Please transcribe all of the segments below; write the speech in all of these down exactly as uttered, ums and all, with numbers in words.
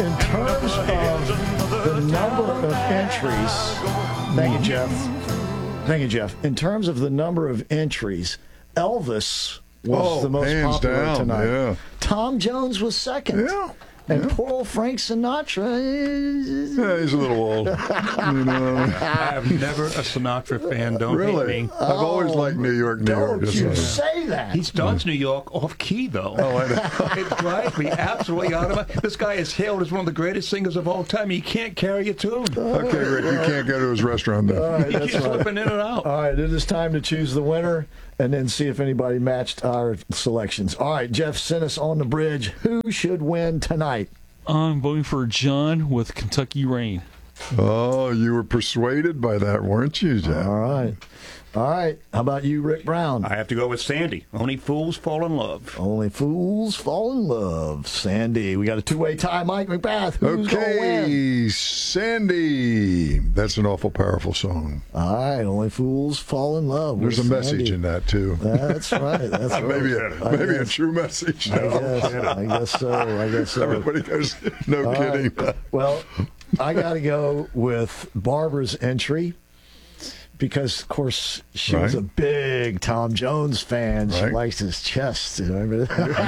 in terms of the number of entries, thank you, Jeff. Thank you, Jeff. In terms of the number of entries, Elvis was oh, the most hands popular down, tonight. Yeah. Tom Jones was second. Yeah. And yeah. poor old Frank Sinatra is... Yeah, he's a little old. You know. I am never a Sinatra fan. Don't Really? hate me. I've always liked New York, New Don't York. you say that. He starts New York off key, though. Oh, I know. It drives me absolutely out of my... This guy is hailed as one of the greatest singers of all time. He can't carry a tune. Okay, Rick, you can't go to his restaurant then. All right, He that's keeps right. slipping in and out. All right, it is time to choose the winner and then see if anybody matched our selections. All right, Jeff, send us on the bridge. Who should win tonight? I'm voting for John with Kentucky Rain. Oh, you were persuaded by that, weren't you, Jeff? All right. All right. How about you, Rick Brown? I have to go with Sandy. Only fools fall in love. Only fools fall in love. Sandy. We got a two-way tie. Mike McBath. Who's going to win? Okay, Sandy. That's an awful powerful song. All right. Only fools fall in love. There's a with message Sandy. in that, too. That's right. That's right. maybe a, I maybe a guess- true message. I No. guess, I guess so. I guess so. Everybody goes, no All kidding. right. Well, I got to go with Barbara's entry because, of course, she was Right. a big Tom Jones fan. She Right. likes his chest. You know?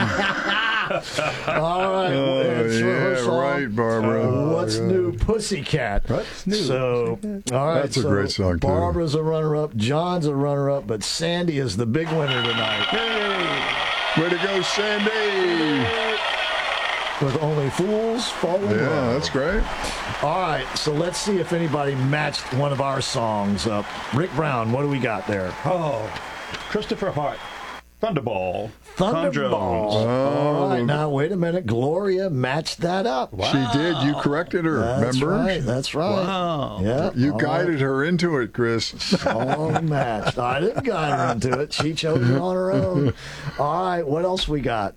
All right. Oh, it's her yeah, song, right, Barbara. uh, What's Oh, New, Pussycat? What's New, So, all right. That's a so great song, too. Barbara's a runner-up. John's a runner-up, but Sandy is the big winner tonight. Way to go, Sandy. With Only Fools Fall in Yeah, Love. that's great. All right, so let's see if anybody matched one of our songs up. Rick Brown, what do we got there? Oh, Christopher Hart. Thunderball. Tom Thunderball. Jones. All right, now wait a minute. Gloria matched that up. She did. You corrected her, That's remember? right. That's right. Wow. Yeah. You all guided her into it, Chris. right. All matched. I didn't guide her into it. She chose it on her own. All right, what else we got?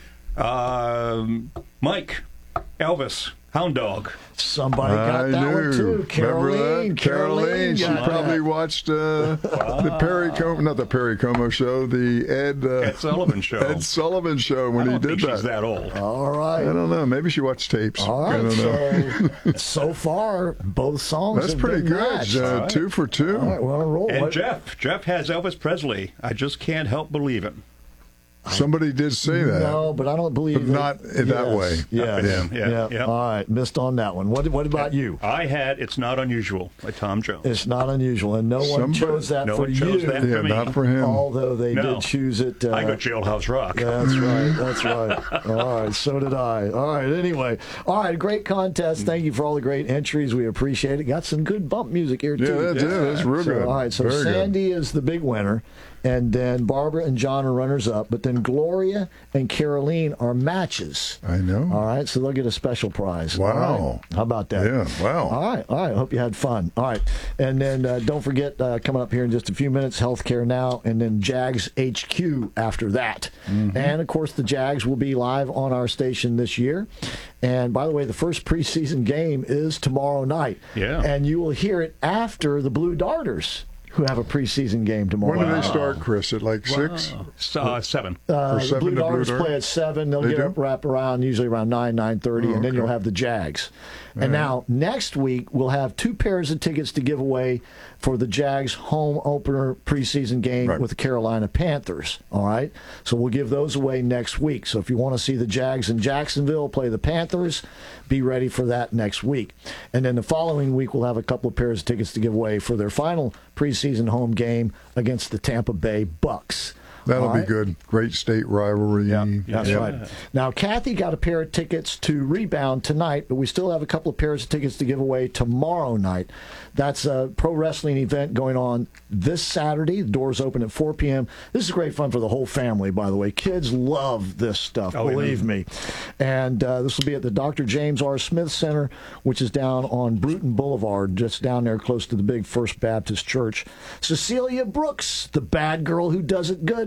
Um, Mike. Elvis. Hound Dog. Somebody got I that knew. one too. Remember Caroline. that? Caroline. She got probably that. watched uh, the Perry Como, not the Perry Como show, the Ed uh, Ed Sullivan Show. Ed Sullivan show when I he don't did think she's that. that old. All I right. don't know. Maybe she watched tapes. All I right, don't know. so so far both songs That's have pretty been good. matched. Uh, All right. Two for two. All right, we're on a roll. And What- Jeff. Jeff has Elvis Presley. I just can't help believing. Somebody did say that. No, but I don't believe But that- not in that yes, way. Yes. Yeah, yeah, yeah. All right, missed on that one. What What about you? I had It's Not Unusual by Tom Jones. It's not unusual, and no one Somebody- chose that no for one chose you. that. Yeah, for me. not for him. Although they No. did choose it. Uh, I got Jailhouse Rock. That's right. That's right. All right. So did I. All right. Anyway. All right. Great contest. Thank you for all the great entries. We appreciate it. Got some good bump music here Yeah, too. that's it. That's real So, good. all right. So Very good. Sandy is the big winner, and then Barbara and John are runners up. But then Gloria and Caroline are matches. I know. All right. So they'll get a special prize. Wow. All right. How about that? Yeah, wow. All right. All right. Hope you had fun. All right. And then uh, don't forget, uh, coming up here in just a few minutes, Healthcare Now, and then Jags H Q after that. Mm-hmm. And, of course, the Jags will be live on our station this year. And, by the way, the first preseason game is tomorrow night. Yeah. And you will hear it after the Blue Darters, who have a preseason game tomorrow When do night. they start, Chris? At like six? Uh, seven. Uh, For the seven Blue to Blue Darters Dart? play at seven. They'll They get do? up, wrap around, usually around nine, nine thirty, Oh, and then okay. you'll have the Jags. And now next week we'll have two pairs of tickets to give away for the Jags home opener preseason game Right. with the Carolina Panthers. All right, so we'll give those away next week. So if you want to see the Jags in Jacksonville play the Panthers, be ready for that next week. And then the following week we'll have a couple of pairs of tickets to give away for their final preseason home game against the Tampa Bay Bucks. That'll All be right? good. Great state rivalry. That's Yeah. right. Now, Kathy got a pair of tickets to Rebound tonight, but we still have a couple of pairs of tickets to give away tomorrow night. That's a pro wrestling event going on this Saturday. The doors open at four p.m. This is great fun for the whole family, by the way. Kids love this stuff, Oh, believe me. And uh, this will be at the Doctor James R. Smith Center, which is down on Bruton Boulevard, just down there close to the big First Baptist Church. Cecilia Brooks, the bad girl who does it good,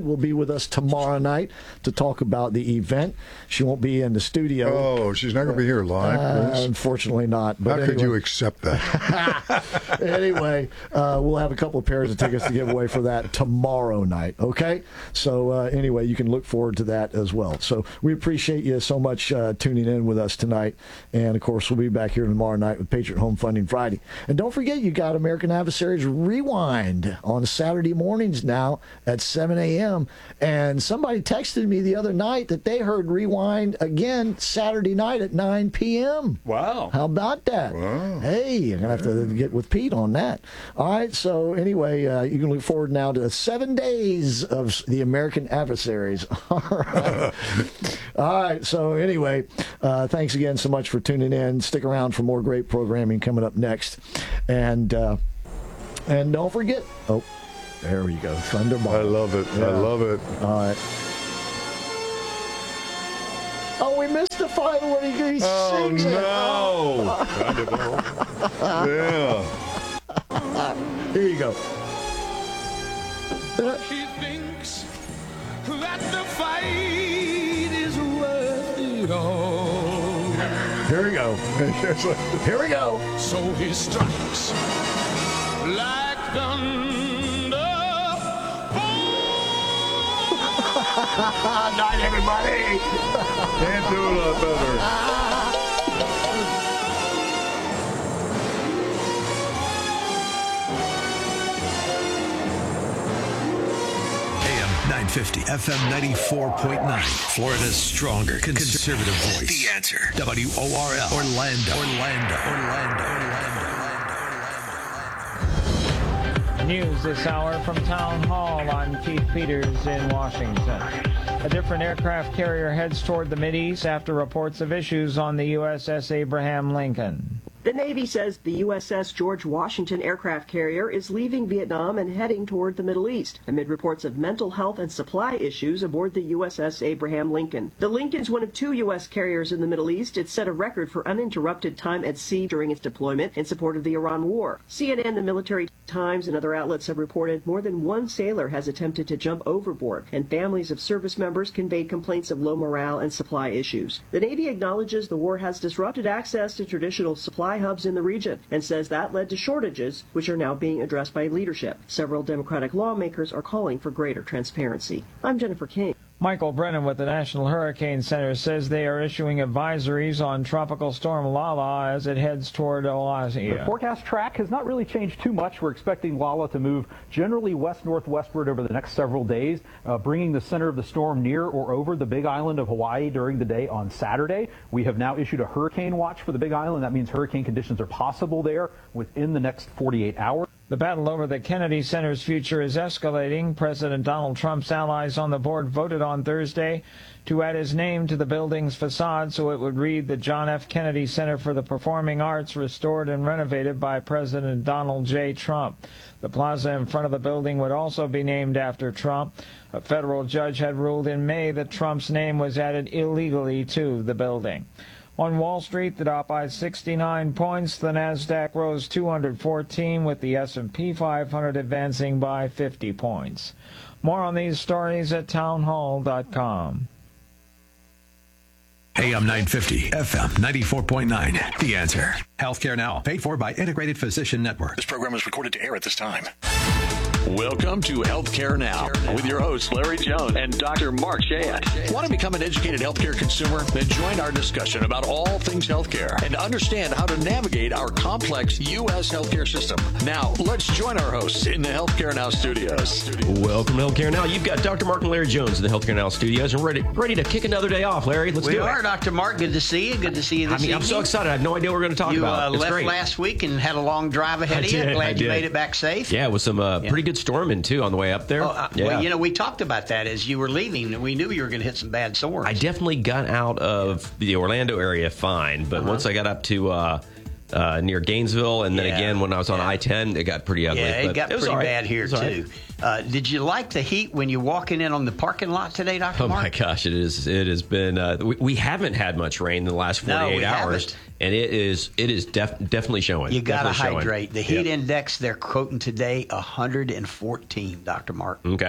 will be with us tomorrow night to talk about the event. She won't be in the studio. Oh, she's not going to be here live, Uh, Chris? unfortunately not. But How could anyway. you accept that? Anyway, uh, we'll have a couple of pairs of tickets to give away for that tomorrow night. Okay, so uh, anyway, you can look forward to that as well. So we appreciate you so much uh, tuning in with us tonight, and of course we'll be back here tomorrow night with Patriot Home Funding Friday. And don't forget, you got American Adversaries Rewind on Saturday mornings now at seven a.m. And somebody texted me the other night that they heard Rewind again Saturday night at nine p.m. Wow. How about that? Wow. Hey, you're going to have to get with Pete on that. All right, so anyway, uh, you can look forward now to seven days of the American Adversaries. All right. All right, so anyway, uh, thanks again so much for tuning in. Stick around for more great programming coming up next. And, uh, and don't forget, oh, there we go, Thunderball. I love it. Yeah. I love it. All right. Oh, we missed the final when he, he Oh, sings it. no. Yeah. Here you go. She thinks that the fight is worth it all. Here we go. Here we go. So he strikes like thunder. Night, everybody. Can't do it a lot better. A M nine fifty, F M ninety-four point nine. Florida's stronger conservative voice. The Answer. W O R L. Orlando. Orlando. Orlando. Orlando. News this hour from Town Hall. I'm Keith Peters in Washington. A different aircraft carrier heads toward the Mideast after reports of issues on the U S S Abraham Lincoln. The Navy says the U S S George Washington aircraft carrier is leaving Vietnam and heading toward the Middle East, amid reports of mental health and supply issues aboard the U S S Abraham Lincoln. The Lincoln's one of two U S carriers in the Middle East. It set a record for uninterrupted time at sea during its deployment in support of the Iran war. C N N, the Military Times, and other outlets have reported more than one sailor has attempted to jump overboard, and families of service members conveyed complaints of low morale and supply issues. The Navy acknowledges the war has disrupted access to traditional supply hubs in the region and says that led to shortages, which are now being addressed by leadership. Several Democratic lawmakers are calling for greater transparency. I'm Jennifer King. Michael Brennan with the National Hurricane Center says they are issuing advisories on Tropical Storm Lala as it heads toward Oahu. The forecast track has not really changed too much. We're expecting Lala to move generally west-northwestward over the next several days, uh, bringing the center of the storm near or over the Big Island of Hawaii during the day on Saturday. We have now issued a hurricane watch for the Big Island. That means hurricane conditions are possible there within the next forty-eight hours. The battle over the Kennedy Center's future is escalating. President Donald Trump's allies on the board voted on Thursday to add his name to the building's facade so it would read the John F. Kennedy Center for the Performing Arts, restored and renovated by President Donald J. Trump. The plaza in front of the building would also be named after Trump. A federal judge had ruled in May that Trump's name was added illegally to the building. On Wall Street, the Dow by sixty-nine points. The Nasdaq rose two hundred fourteen, with the S and P five hundred advancing by fifty points. More on these stories at townhall dot com. A M nine fifty, F M ninety-four point nine. The Answer. Healthcare Now, paid for by Integrated Physician Network. This program is recorded to air at this time. Welcome to Healthcare Now with your hosts Larry Jones and Doctor Mark Shayat. Want to become an educated healthcare consumer? Then join our discussion about all things healthcare and understand how to navigate our complex U S healthcare system. Now, let's join our hosts in the Healthcare Now studios. Welcome to Healthcare Now. You've got Doctor Mark and Larry Jones in the Healthcare Now studios and ready ready to kick another day off. Larry, let's we do it. We are, Doctor Mark. Good to see you. Good to see you this I mean, evening. I'm so excited. I have no idea what we're going to talk you, about. You uh, it's left great. last week and had a long drive ahead I of you. did, Glad I you did. made it back safe. Yeah, with some uh, yeah. pretty good storming, too, on the way up there. Oh, uh, yeah. Well, you know, we talked about that as you were leaving. We knew you were going to hit some bad storms. I definitely got out of the Orlando area fine, but uh-huh. once I got up to uh, uh, near Gainesville, and then yeah. again when I was on yeah. I ten, it got pretty ugly. Yeah, it but got it pretty right. bad here, too. Right. Uh, did you like the heat when you're walking in on the parking lot today, Doctor Oh, Mark? my gosh, it is. It has been. Uh, we, we haven't had much rain in the last forty-eight no, we hours, haven't. and it is it is def, definitely showing. You got to hydrate. Showing. The heat yep. index they're quoting today one hundred fourteen, Doctor Mark. Okay.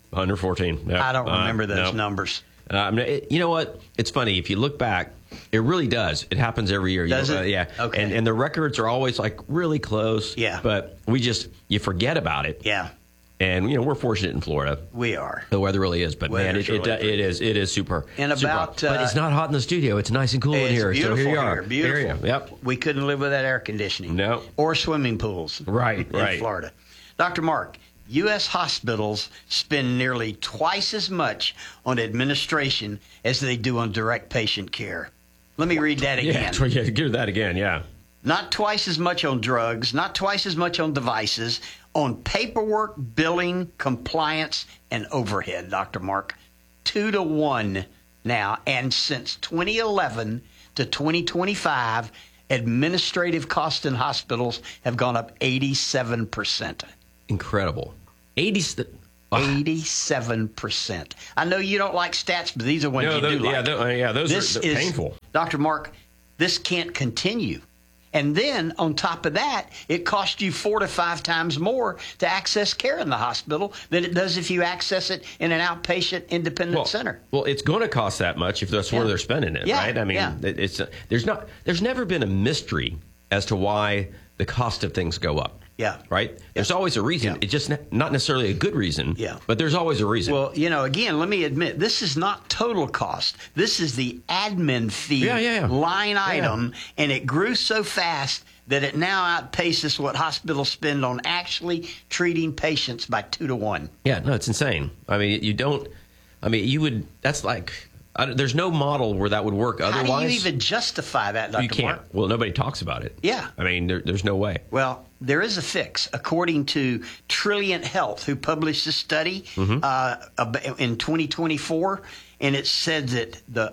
one hundred fourteen. Yep. I don't remember uh, those no. numbers. Uh, I mean, it, you know what? It's funny. If you look back, it really does. It happens every year. Does you know, it? Uh, yeah. Okay. And, and the records are always like really close. Yeah. But we just, you forget about it. Yeah. And, you know, we're fortunate in Florida. We are. The weather really is. But, man, Weather's it, it, really it is it is super. And super about, hot. But uh, it's not hot in the studio. It's nice and cool in It's here. beautiful so here you are. here. Beautiful. Here you are. Yep. We couldn't live without air conditioning. No. Or swimming pools. Right, in right. Florida. Doctor Mark, U S hospitals spend nearly twice as much on administration as they do on direct patient care. Let me read that again. Yeah, yeah, give that again, yeah. Not twice as much on drugs, not twice as much on devices, on paperwork, billing, compliance, and overhead, Doctor Mark. Two to one now. And since twenty eleven to twenty twenty-five, administrative costs in hospitals have gone up eighty-seven percent. Incredible. eighty eighty-seven percent. I know you don't like stats, but these are ones No, you those- do like. yeah, tho- uh, yeah, those are- This they're is, painful. Doctor Mark, this can't continue. And then on top of that, it costs you four to five times more to access care in the hospital than it does if you access it in an outpatient independent well, center. Well, it's going to cost that much if that's where Yeah. they're spending it, Yeah, right? I mean, yeah. it, it's there's not there's never been a mystery as to why the cost of things go up. Yeah. Right? There's always a reason. It's just ne- not necessarily a good reason. Yeah. But there's always a reason. Well, you know, again, let me admit, this is not total cost. This is the admin fee Yeah, yeah, yeah. line Yeah. item, and it grew so fast that it now outpaces what hospitals spend on actually treating patients by two to one. Yeah, no, it's insane. I mean, you don't. I mean, you would. That's like. I, don't- there's no model where that would work otherwise. How do you even justify that, Doctor You can't. Mark? Well, nobody talks about it. Yeah. I mean, there, there's no way. Well, there is a fix, according to Trilliant Health, who published a study Mhm. uh, ab- in twenty twenty-four, and it said that the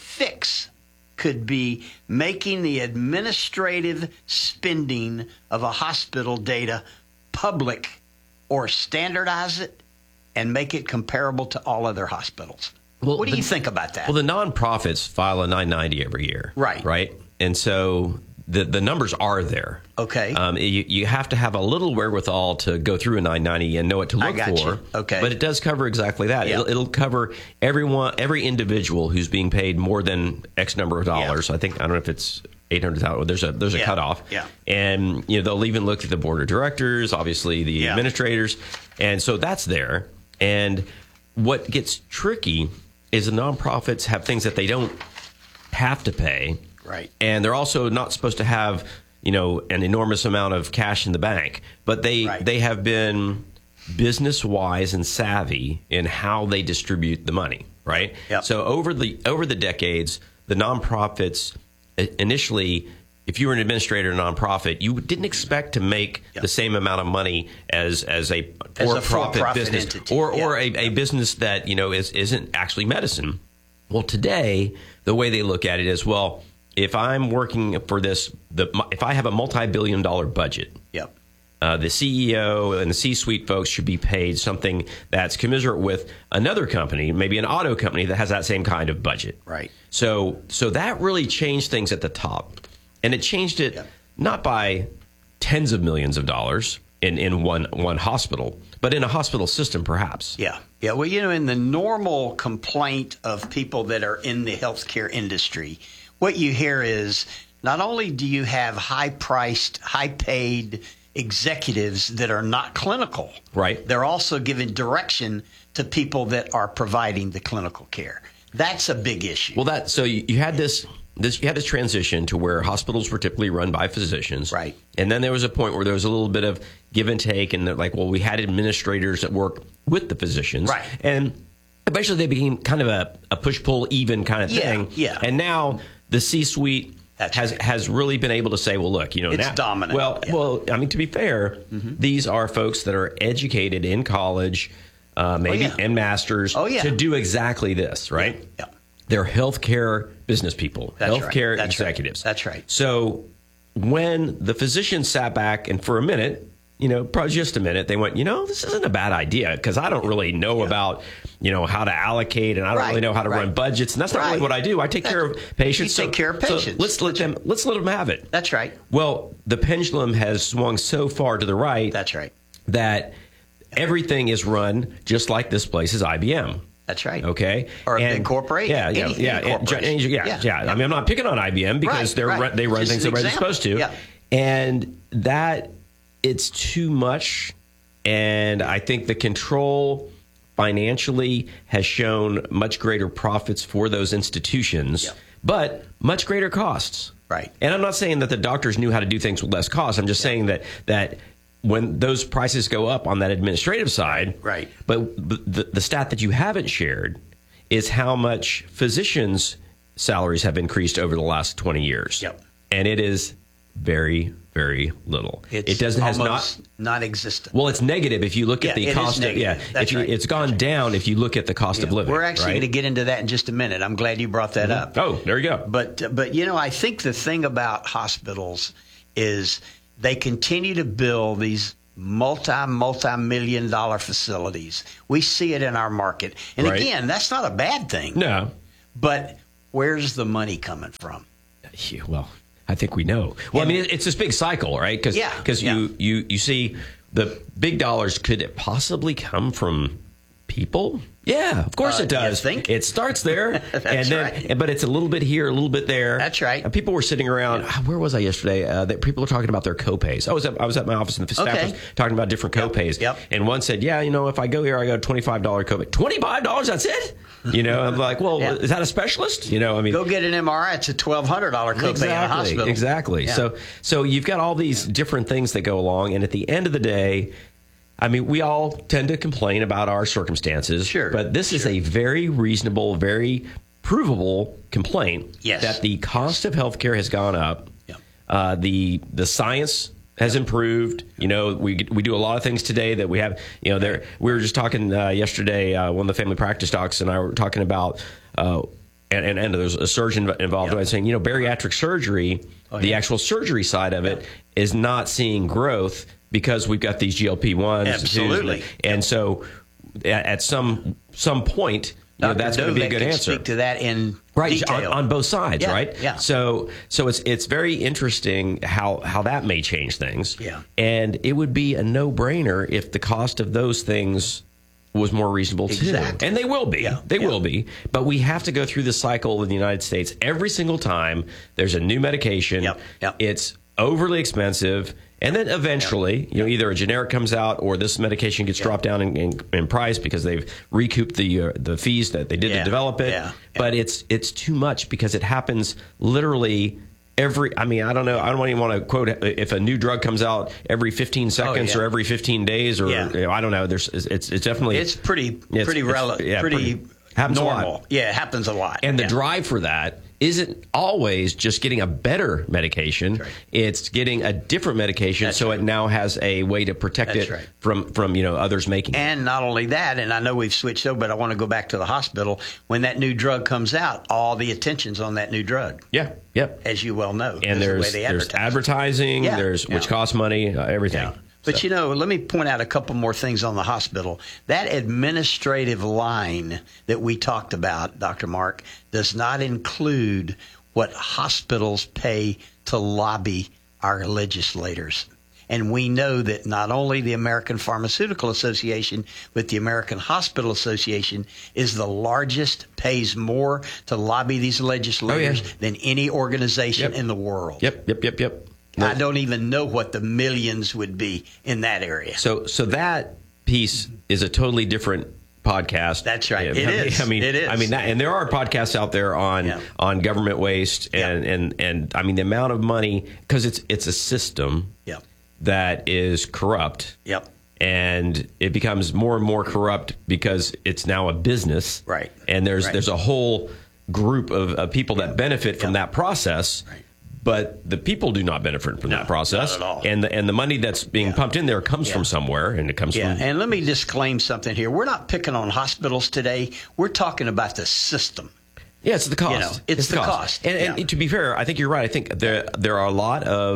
fix could be making the administrative spending of a hospital data public, or standardize it and make it comparable to all other hospitals. Well, what do the- you think about that? Well, the nonprofits file a nine ninety every year. Right. Right. And so the the numbers are there. Okay. Um, you, you have to have a little wherewithal to go through a nine ninety and know what to I look got for. you. Okay. But it does cover exactly that. Yeah. It'll, it'll cover everyone, every individual who's being paid more than X number of dollars. I think, I don't know if it's eight hundred thousand. There's a, there's a Yeah. cutoff. Yeah. And, you know, they'll even look at the board of directors, obviously the Yeah. administrators. And so that's there. And what gets tricky is the nonprofits have things that they don't have to pay. Right. And they're also not supposed to have, you know, an enormous amount of cash in the bank. But they, Right. they have been business wise and savvy in how they distribute the money, right? Yep. So over the over the decades, the nonprofits i- initially, if you were an administrator in a nonprofit, you didn't expect to make Yep. the same amount of money as as a As a for-profit for-profit business entity. or or Yeah. a, a business that, you know, is isn't actually medicine. Well, today the way they look at it is, well, if I'm working for this, the if I have a multi-billion dollar budget, Yep. uh, the C E O and the C-suite folks should be paid something that's commensurate with another company, maybe an auto company that has that same kind of budget. Right. So, so that really changed things at the top, and it changed it Yep. not by tens of millions of dollars in, in one one hospital, but in a hospital system, perhaps. Yeah. Yeah. Well, you know, in the normal complaint of people that are in the healthcare industry, what you hear is not only do you have high priced, high paid executives that are not clinical, Right. they're also giving direction to people that are providing the clinical care. That's a big issue. Well, that so you, you had this this you had this transition to where hospitals were typically run by physicians, Right. And then there was a point where there was a little bit of give and take, and they're like, well, we had administrators that work with the physicians, Right. And eventually they became kind of a, a push pull even kind of Yeah, thing, yeah. And now the C-suite That's has right. has really been able to say, well, look, you know, It's now, dominant, Well, yeah. well, I mean, to be fair, these are folks that are educated in college, uh, maybe yeah. and masters, Oh, yeah. to do exactly this, right? Yeah. They're healthcare business people, That's right. healthcare That's right. executives. That's right. So when the physicians sat back and for a minute, you know, probably just a minute, they went, you know, this isn't a bad idea because I don't really know about, you know, how to allocate, and I don't Right, really know how to right. run budgets, and that's not Right. really what I do. I take care of patients. You take care of so patients. let's let them let's let them have it. That's right. Well, the pendulum has swung so far to the right That's right. that everything is run just like this place is I B M. That's right. Okay. Or a And- big corporation. Yeah, yeah, Any- yeah, any yeah, corporation. yeah, yeah, Yeah. yeah. I mean, I'm not picking on I B M because Right, they're right. run, they run Just things an the way they're example. supposed to, Yeah. and that it's too much. And I think the control financially has shown much greater profits for those institutions, Yeah. but much greater costs. Right. And I'm not saying that the doctors knew how to do things with less cost. I'm just saying that that when those prices go up on that administrative side, Right. But the, the stat that you haven't shared is how much physicians' salaries have increased over the last twenty years. Yep. And it is very, very little. It's it doesn't has not. almost non-existent. Well, it's negative if you look at Yeah, the it is cost. Of, negative. yeah, That's if you, right. it's gone down if you look at the cost of living. We're actually right? going to get into that in just a minute. I'm glad you brought that up. Oh, there you go. But uh, but you know, I think the thing about hospitals is they continue to build these multi multi million dollar facilities. We see it in our market, and Right. again, that's not a bad thing. No, but where's the money coming from? Yeah, well, I think we know. Well, I mean, it's this big cycle, right? Because Yeah, yeah. you, you you see the big dollars. Could it possibly come from people? Yeah, of course Uh, it does. you think? It starts there, That's and then, right. but it's a little bit here, a little bit there. That's right. And people were sitting around. Where was I yesterday? Uh, that people were talking about their copays. I was at, I was at my office, and the staff Okay. was talking about different copays. Yep. And one said, "Yeah, you know, if I go here, I got a twenty-five dollar copay. Twenty-five dollars? That's it." You know, I'm like, well, Yeah. is that a specialist? You know, I mean, Go get an M R I. It's a twelve hundred dollar copay in a hospital. Exactly. Yeah. So so you've got all these different things that go along, and at the end of the day, I mean, we all tend to complain about our circumstances. Sure, But this is a very reasonable, very provable complaint Yes. that the cost of healthcare has gone up. Yeah. Uh, the the science has improved. You know, we we do a lot of things today that we have. You know, there we were just talking uh, yesterday. Uh, one of the family practice docs and I were talking about. Uh, and, and, and there's a surgeon involved. Yep. I was saying, you know, bariatric surgery, Oh, the yeah. actual surgery side of it, is not seeing growth because we've got these G L P ones. Absolutely. And so, at, at some some point, you know, Doctor that's going to be a Dovek good can answer. Speak to that in Right, detail. on, on both sides, Yeah, right? yeah. So, so it's it's very interesting how how that may change things. Yeah. And it would be a no brainer if the cost of those things was more reasonable too. Exactly. And they will be. Yeah, They yeah. will be. But we have to go through the cycle in the United States every single time there's a new medication. Yep, yep. It's overly expensive. And then eventually, you know, either a generic comes out or this medication gets dropped down in, in, in price because they've recouped the uh, the fees that they did Yeah, to develop it. yeah, yeah. But it's it's too much because it happens literally every. I mean, I don't know. I don't even want to quote if a new drug comes out every fifteen seconds yeah. or every fifteen days or Yeah. you know, I don't know. There's it's it's definitely It's pretty It's- pretty it's- rel- yeah, pretty, pretty- happens a lot. normal. Yeah, it happens a lot. and the Yeah. drive for that isn't always just getting a better medication. That's right. It's getting a different medication, That's so right. it now has a way to protect That's it right. from from you know others making it. And not only that, and I know we've switched over, but I want to go back to the hospital. When that new drug comes out, all the attention's on that new drug, Yeah, yep. as you well know. And is the there's way they there's advertise. advertising, Yeah, there's which yeah. costs money, uh, everything. Yeah. But So- you know, let me point out a couple more things on the hospital. That administrative line that we talked about, Doctor Mark, does not include what hospitals pay to lobby our legislators. And we know that not only the American Pharmaceutical Association, but the American Hospital Association is the largest, pays more to lobby these legislators Oh, yeah. than any organization Yep. in the world. Yep, yep, yep, yep. I don't even know what the millions would be in that area. So, so that piece is a totally different podcast. That's right. Yeah, It I mean, is. I mean, It is. I mean, that, and there are podcasts out there on Yeah. on government waste and and and I mean the amount of money because it's it's a system Yep. that is corrupt. Yep. And it becomes more and more corrupt because it's now a business. Right. And there's Right. there's a whole group of, of people that benefit from Yeah. that process. Right. But the people do not benefit from No, that process. not at all. And the and the money that's being Yeah. pumped in there comes Yeah. from somewhere, and it comes Yeah, from and let me disclaim something here. We're not picking on hospitals today. We're talking about the system. Yeah, it's the cost. You know, it's the cost. And, and Yeah. to be fair, I think you're right. I think there there are a lot of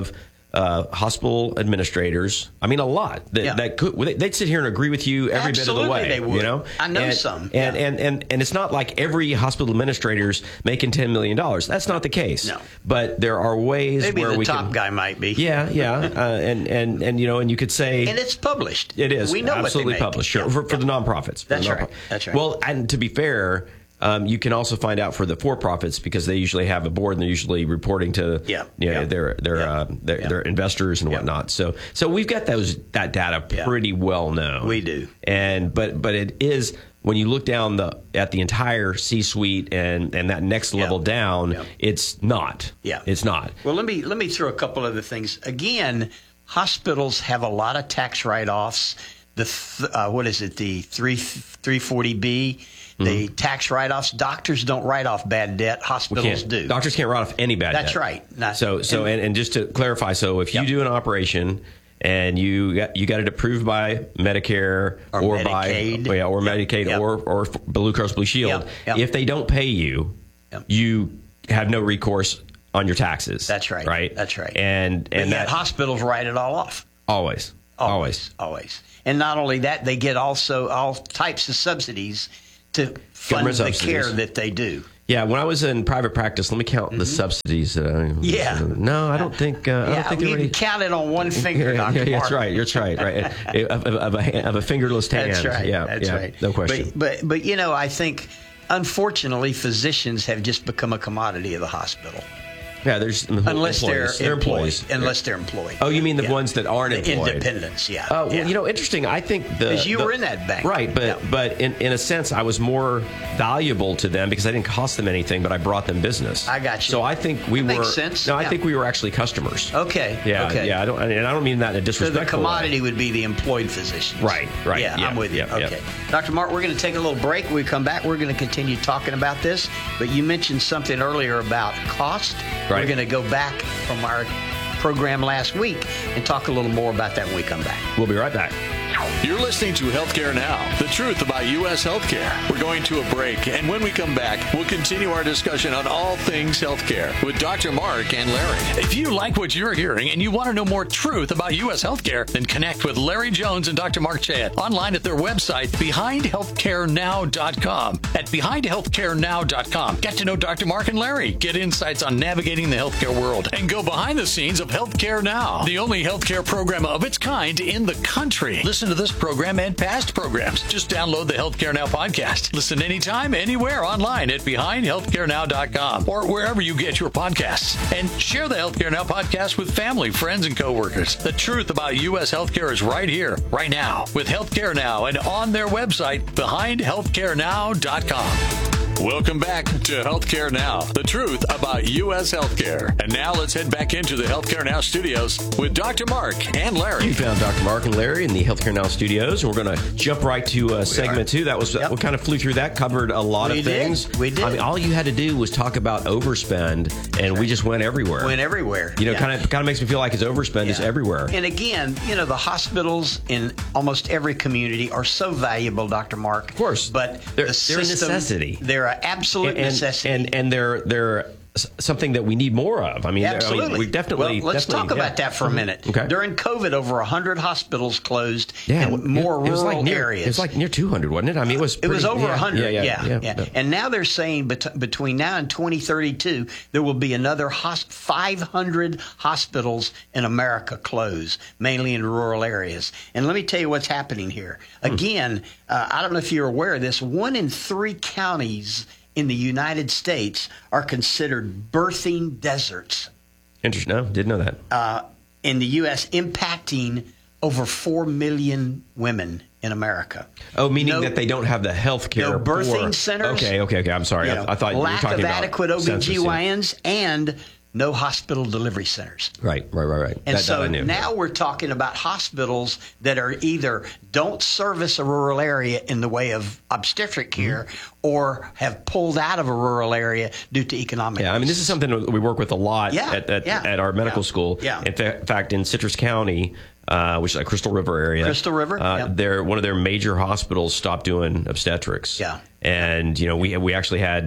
uh, hospital administrators. I mean, a lot that, Yeah. that could they'd sit here and agree with you every Absolutely bit of the way. they would. You know, I know and, some. And, Yeah. and and and it's not like every hospital administrator's making ten million dollars. That's not the case. No. But there are ways Maybe where the we top can, guy might be. Yeah, yeah, uh, and and and you know, and you could say, And it's published. it is We know absolutely what they make. published, sure, Yeah. for, for the nonprofits. For That's the right. nonprofit. That's right. Well, and to be fair, um, you can also find out for the for-profits because they usually have a board and they're usually reporting to Yeah. you know, Yeah. their their, Yeah. uh, their Yeah. their investors and Yeah. whatnot. So so we've got those that data Yeah. pretty well known. We do. And but but it is when you look down the at the entire C-suite and and that next level Yeah. down, Yeah. it's not. Yeah. It's not. Well, let me let me throw a couple other things. Again, hospitals have a lot of tax write-offs. The th- uh, what is it? The three three forty B, the tax write-offs. Doctors don't write off bad debt. We Hospitals can't. do. Doctors can't write off any bad That's debt. right. Not- so so and, and just to clarify, so if you Yep. do an operation and you got you got it approved by Medicare Or Medicaid. by yeah, or Yep. Medicaid Yep. or or Blue Cross Blue Shield, Yep. Yep. if they don't pay you, Yep. you have no recourse on your taxes. That's right. Right. That's right. And But and yet that hospitals write it all off. always always. Always. And not only that, they get also all types of subsidies to fund Government the subsidies. care that they do. Yeah, when I was in private practice, let me count the subsidies. Uh, Yeah. No, I don't think. Uh, I Yeah, don't think you there are can any. count it on one finger, Yeah, Doctor yeah, that's Mark. right. That's right. Right. of, of, of a, hand- of a fingerless hand. That's right. Yeah, That's yeah, right. No question. But, but but you know, I think unfortunately physicians have just become a commodity of the hospital. yeah, there's Unless employees. they're, employees. employed. Unless they're employed. Oh, you mean the Yeah. ones that aren't The employed? independents, yeah. Oh, well, yeah. you know, interesting. I think the 'Cause you the- were in that bank. right? But Yeah. but in, in a sense, I was more valuable to them because I didn't cost them anything, but I brought them business. I got you. So I think we That were. makes sense. No, I Yeah. think we were actually customers. Okay. Yeah, Okay. yeah. I don't, and I don't mean that in a So disrespectful the commodity way. would be the employed physicians. Right, right, Yeah, yeah, I'm with you. yeah, yeah. Okay. Doctor Mark, we're going to take a little break. When we come back, we're going to continue talking about this. But you mentioned something earlier about cost. Right. We're going to go back from our program last week and talk a little more about that when we come back. We'll be right back. You're listening to Healthcare Now, the truth about U S healthcare. We're going to a break, and when we come back, we'll continue our discussion on all things healthcare with Doctor Mark and Larry. If you like what you're hearing and you want to know more truth about U S healthcare, then connect with Larry Jones and Doctor Mark Chad online at their website, behind healthcare now dot com. At behind healthcare now dot com, get to know Doctor Mark and Larry, get insights on navigating the healthcare world, and go behind the scenes of Healthcare Now, the only healthcare program of its kind in the country. Listen to this program and past programs. Just download the Healthcare Now podcast. Listen anytime, anywhere online at behind healthcare now dot com or wherever you get your podcasts. And share the Healthcare Now podcast with family, friends, and coworkers. The truth about U S healthcare is right here, right now, with Healthcare Now and on their website, behind healthcare now dot com. Welcome back to Healthcare Now, the truth about U S healthcare. And now let's head back into the Healthcare Now studios with Doctor Mark and Larry. You found Doctor Mark and Larry in the Healthcare Now studios, and we're going to jump right to uh, segment two. That was Yep. we kind of flew through that, covered a lot We of did. things. We did. I mean, all you had to do was talk about overspend, and we just went everywhere. Went everywhere. You know, Yeah. kind of kind of makes me feel like his overspend is Yeah. everywhere. And again, you know, the hospitals in almost every community are so valuable, Doctor Mark. Of course. But They're- the they're a system, necessity. They're an absolute and, necessity. and and they're they're s- something that we need more of. I mean, they're- I mean, Absolutely. we definitely. Well, let's definitely- talk yeah. about that for a Mhm. minute. Okay. During COVID, over one hundred hospitals closed Yeah, in it- more it was rural like near, areas. It was like near two hundred, wasn't it? I mean, it was. It was pretty- over yeah, one hundred, Yeah, yeah, yeah, yeah. yeah. And now they're saying bet- between now and twenty thirty-two, there will be another hos- five hundred hospitals in America close, mainly in rural areas. And let me tell you what's happening here. Again, uh, I don't know if you're aware of this, one in three counties in the United States are considered birthing deserts Interesting. No, didn't know that. uh, in the U S, impacting over four million women in America. Oh, meaning No- that they don't have the health care. no birthing for- centers. Okay, okay, okay. I'm sorry. You I, know, I thought you were lack talking of about adequate census, O B G Y yeah. Ns and no hospital delivery centers. Right, right, right, right. And that, so that I knew. now we're talking about hospitals that are either don't service a rural area in the way of obstetric care Mm-hmm. or have pulled out of a rural area due to economic Yeah, I mean, this is something that we work with a lot Yeah, at, at, yeah, at our medical yeah, school. yeah. In fa- fact, in Citrus County, uh, which is a Crystal River area. Crystal River, Uh, yeah. their, one of their major hospitals stopped doing obstetrics. Yeah. And, you know, we we actually had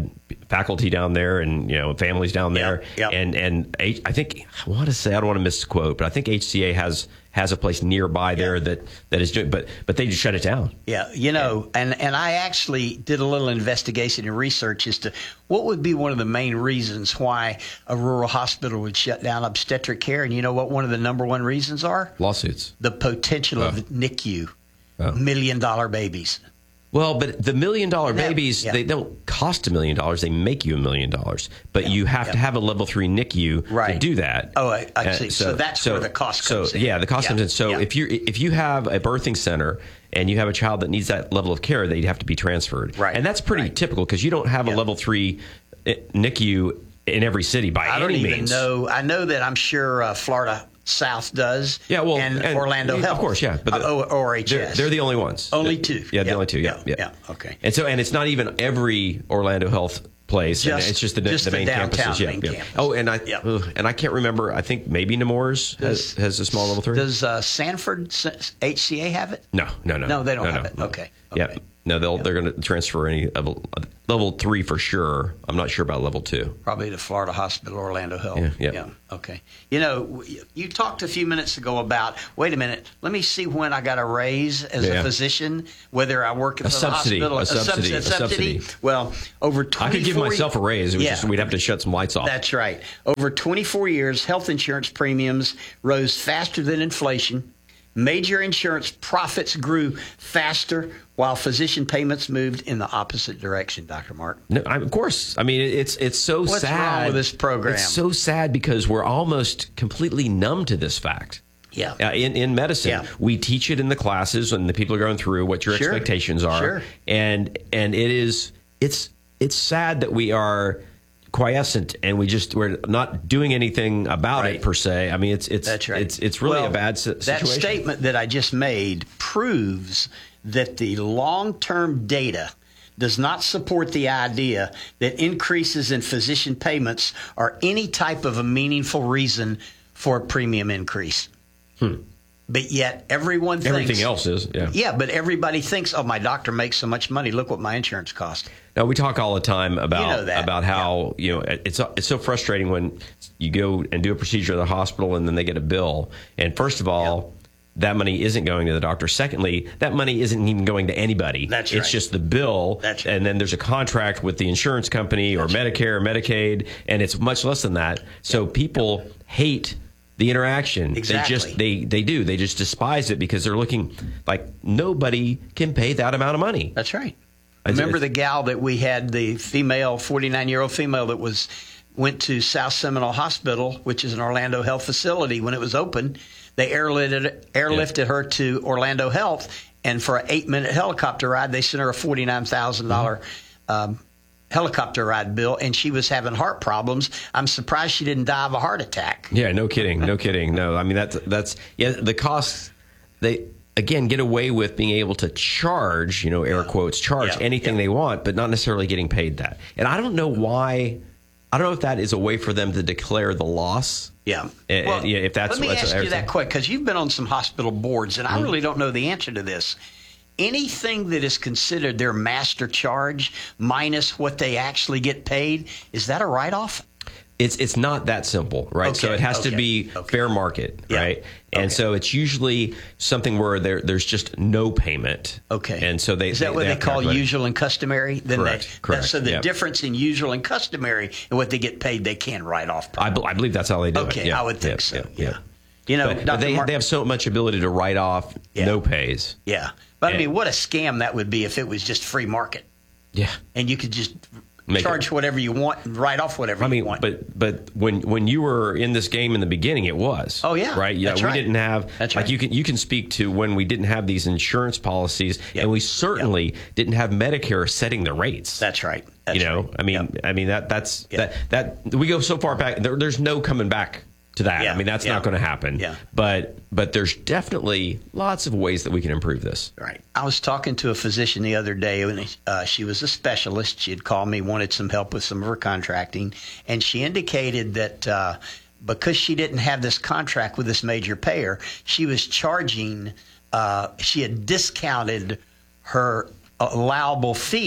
faculty down there and, you know, families down there. Yep, yep. And, and H, I think, I want to say, I don't want to misquote, but I think H C A has has a place nearby there that, that is doing, but but they just shut it down. Yeah, you know, and, and I actually did a little investigation and research as to what would be one of the main reasons why a rural hospital would shut down obstetric care. And you know what one of the number one reasons are? Lawsuits. The potential Oh. of N I C U, Oh. million dollar babies. Well, but the million dollar Never- babies, yeah. they don't cost a million dollars. They make you a million dollars. But you have yeah. to have a level three N I C U to Right. do that. Oh, I- I Uh, see. So that's where the cost so, comes in. Yeah, the cost Yeah. comes in. So Yeah. if you if you have a birthing center and you have a child that needs that level of care, they'd have to be transferred. Right. And that's pretty Right. typical because you don't have Yeah. a level three N I C U in every city by I don't any even means. know. I know that I'm sure uh, Florida South does. Yeah, well, and, and- Orlando of Health, course, yeah, but the- uh, or, or H S. They're, they're the only ones. Only two. Yeah, the Yeah, only two. Yeah, yeah, yeah, yeah, okay. And so, and it's not even every Orlando Health place. and Just- it's just the, just the the main downtown campuses. Yeah, main yeah. campus. Oh, and I Yeah. ugh, and I can't remember. I think maybe Nemours has, has a small level three. Does uh, Sanford S- H C A have it? no, no, no. No, they don't no, have no, it. no. Okay. Yeah. okay. No, they'll they're going to transfer any level level three for sure. I'm not sure about level two. Probably the Florida Hospital, Orlando Health. Yeah, yeah. Okay. You know, w- you talked a few minutes ago about, wait a minute, let me see when I got a raise as Yeah. a physician, whether I work at A the subsidy, hospital. a subsidy, subs- a subsidy. Well, over I twenty-four could give myself a raise. It was Yeah. just we'd have to shut some lights off. That's right. Over twenty-four years, health insurance premiums rose faster than inflation. Major insurance profits grew faster while physician payments moved in the opposite direction, Doctor Mark. No, I, of course. I mean, it's it's so What's sad. wrong with this program? It's so sad because we're almost completely numb to this fact. Yeah. Uh, in in medicine, Yeah. we teach it in the classes when the people are going through what your Sure. expectations are, Sure. and and it is it's it's sad that we are quiescent and we just we're not doing anything about Right. it per se. I mean, it's it's That's right. it's it's really Well, a bad si- situation. That statement that I just made proves that the long-term data does not support the idea that increases in physician payments are any type of a meaningful reason for a premium increase. Hmm. But yet everyone thinks... Everything else is, yeah. Yeah, but everybody thinks, oh, my doctor makes so much money. Look what my insurance costs. Now we talk all the time about You know that. about how you know it's it's so frustrating when you go and do a procedure at the hospital and then they get a bill. And first of all, that money isn't going to the doctor. Secondly, that money isn't even going to anybody. That's It's right. just the bill, That's right. and then there's a contract with the insurance company or Medicare or Medicaid, and it's much less than that. So people hate the interaction. Exactly. They just they they do. They just despise it because they're looking like nobody can pay that amount of money. That's right. It's- Remember it's- the gal that we had, the female, forty-nine-year-old female that was went to South Seminole Hospital, which is an Orlando Health facility. When it was open, they airlifted, airlifted her to Orlando Health, and for an eight-minute helicopter ride, they sent her a forty-nine thousand dollars Mm-hmm. um, helicopter ride bill, and she was having heart problems. I'm surprised she didn't die of a heart attack. Yeah, no kidding, no kidding. No, I mean that's that's yeah. The costs they again get away with being able to charge, you know, air quotes, charge Yeah, anything yeah. they want, but not necessarily getting paid that. And I don't know why. I don't know if that is a way for them to declare the loss. Yeah. Eh, eh, yeah, if that's let me what's ask you everything. that quick, because you've been on some hospital boards, and I Mm-hmm. really don't know the answer to this. Anything that is considered their master charge minus what they actually get paid, is that a write-off? It's it's not that simple, right? so Okay, it has to okay, be okay. fair market, Yeah, right? And okay. so it's usually something where there there's just no payment. Okay. And so they Is that they, what they, have to call calculate it. usual and customary? Then Correct, they, correct, So the yeah. difference in usual and customary and what they get paid, they can write off. I, be- I believe that's how they do Okay, it. Yeah, I would think yeah, so, Yeah. yeah. You know, But, but Doctor they Mark- they have so much ability to write off Yeah. no pays. Yeah. But I And- mean, what a scam that would be if it was just free market Yeah. and you could just Make charge it- whatever you want and write off whatever I mean, you want. but but when when you were in this game in the beginning, it was. Oh, yeah. right. Yeah, That's we right. didn't have. That's like right. you can you can speak to when we didn't have these insurance policies, Yep. and we certainly didn't have Medicare setting the rates. That's right. That's you know, right. I mean, Yep. I mean that that's Yep. that that we go so far back. There, there's no coming back to that. Yeah. I mean, that's Yeah. not going to happen. Yeah. But but there's definitely lots of ways that we can improve this. Right. I was talking to a physician the other day, and uh, she was a specialist. She had called me, wanted some help with some of her contracting, and she indicated that uh, because she didn't have this contract with this major payer, she was charging, uh, she had discounted her allowable fee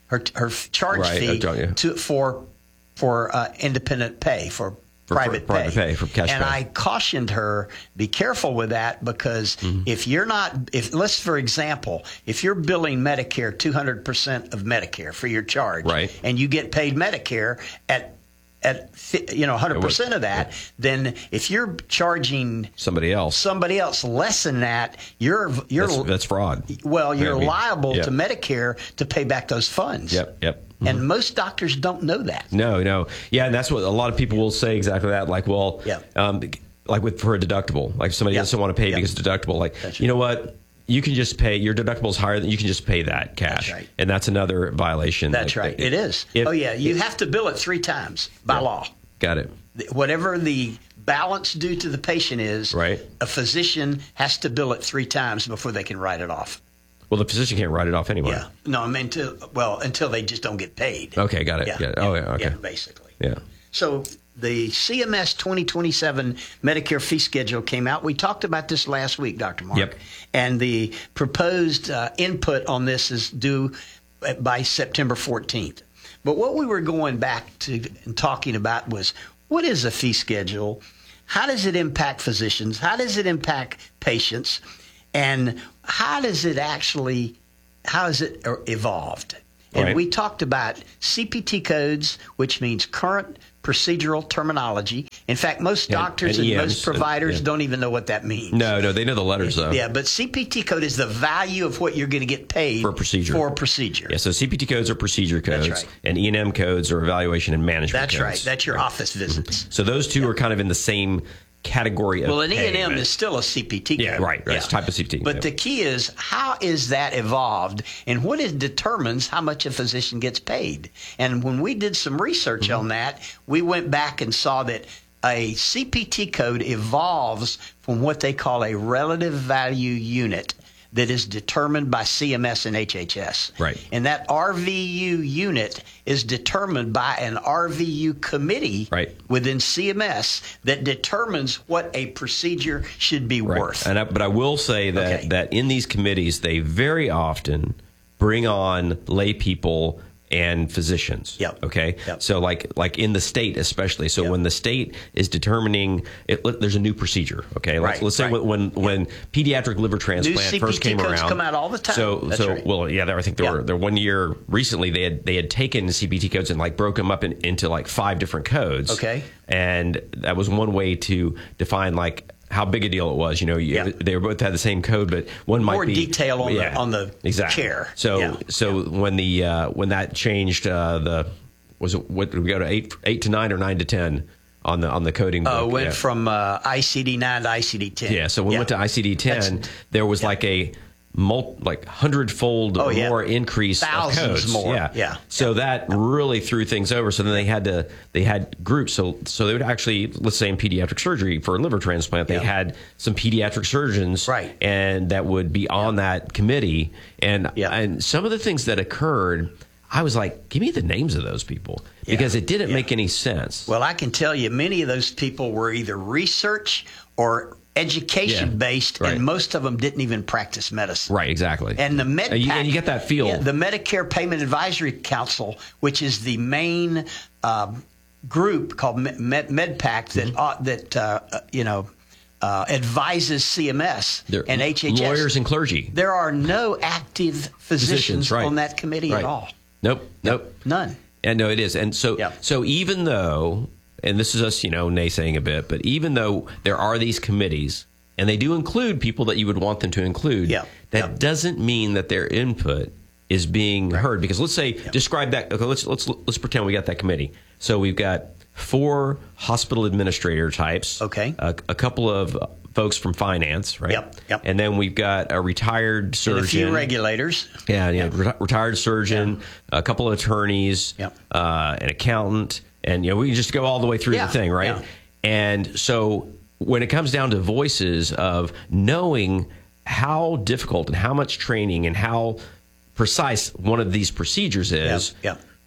her her charge Right, fee uh, yeah. to for for uh, independent pay for. For- private for private pay, for cash and pay. I cautioned her, be careful with that because Mm-hmm. if you're not, if let's for example, if you're billing Medicare two hundred percent of Medicare for your charge, Right. and you get paid Medicare at at you know one hundred percent of that, then if you're charging somebody else, somebody else less than that, you're you're that's, that's fraud. well, you're I mean, liable yeah. to Medicare to pay back those funds. Yep, yep. And most doctors don't know that. No, no. Yeah, and that's what a lot of people will say exactly that. Like, well, Yeah. um, like with for a deductible, like if somebody Yeah. doesn't want to pay Yeah. because it's deductible, like, That's you know what? You can just pay, your deductible is higher than you can just pay that cash. That's right. And that's another violation. That's Like, right. It is. if- oh yeah, you if- have to bill it three times by law. Got it. Whatever the balance due to the patient is, Right. a physician has to bill it three times before they can write it off. Well, the physician can't write it off anyway. Yeah. No, I mean, until, well, until they just don't get paid. Okay, got it. Yeah. Got it. Oh, yeah, okay. Yeah, basically. Yeah. So the C M S twenty twenty-seven Medicare fee schedule came out. We talked about this last week, Doctor Mark. Yep. And the proposed uh, input on this is due by September fourteenth. But what we were going back to and talking about was, what is a fee schedule? How does it impact physicians? How does it impact patients? And how does it actually, how has it evolved? And Right. we talked about C P T codes, which means current procedural terminology. In fact, most And- doctors and and, E Ms, most providers and- yeah. don't even know what that means. No, no, they know the letters though. Yeah, but C P T code is the value of what you're going to get paid For a procedure. For a procedure. Yeah, so C P T codes are procedure codes, right. and E and M codes are evaluation and management That's codes. right. That's your office visits. So those two are kind of in the same category of Well, an E and M payment. is still a C P T code. Yeah, right, right. It's a type of C P T. But yeah. the key is, how is that evolved, and what it determines how much a physician gets paid? And when we did some research Mm-hmm. on that, we went back and saw that a C P T code evolves from what they call a relative value unit that is determined by C M S and H H S. Right. And that R V U unit is determined by an R V U committee Right. within C M S that determines what a procedure should be Right. worth. And I, but I will say that Okay. that in these committees, they very often bring on lay people and physicians. Yep. Okay. Yep. So like like in the state especially. So Yep. when the state is determining, it, let- there's a new procedure. Okay. Let's, Right, let's say right. when when, when pediatric liver transplant C P T first came codes around. come out all the time. So That's so right. well yeah. There, I think there Yeah. were there one year recently they had they had taken C P T codes and like broke them up in, into like five different codes. Okay. And that was one way to define like how big a deal it was. You know, you, Yeah. they were both had the same code, but one might More be detail on the- on the exactly. chair. So Yeah. so when the uh, when that changed, uh, the was it what did we go to eight eight to nine or nine to ten on the on the coding? Uh, book? went yeah. from uh, I C D nine to I C D ten. yeah. So when we went to I C D ten, That's- there was like a mul- like hundredfold Oh, yeah. more increase Thousands of codes. more. Yeah. Yeah. So that really threw things over. So then they had to they had groups. So so they would actually, let's say in pediatric surgery for a liver transplant, they Yeah. had some pediatric surgeons, Right. and that would be on that committee. And Yeah. and some of the things that occurred, I was like, give me the names of those people because it didn't Yeah. make any sense. Well, I can tell you, many of those people were either research or education Yeah. based, Right. and most of them didn't even practice medicine. Right, exactly. And the Med and you, and you get that feel. Yeah, the Medicare Payment Advisory Council, which is the main um, group called Med, Med, MedPAC that Mm-hmm. uh, that uh, uh, you know uh, advises C M S They're and H H S. lawyers and clergy. There are no active physicians, Physicians, right. on that committee Right. at all. Nope, nope. None. And no, it is. And so, Yeah. so even though, and this is us, you know, naysaying a bit, but even though there are these committees, and they do include people that you would want them to include, Yeah. that Yeah. doesn't mean that their input is being heard. Because let's say, describe that. Okay, let's let's let's pretend we got that committee. So we've got four hospital administrator types. Okay. A, a couple of folks from finance, right? Yep, yep. And then we've got a retired surgeon. And a few regulators. Yeah, yeah, reti- retired surgeon, a couple of attorneys, Yep. uh, an accountant, and you know we can just go all the way through Yeah, the thing, right? yeah. And so when it comes down to voices of knowing how difficult and how much training and how precise one of these procedures is, Yeah, yeah.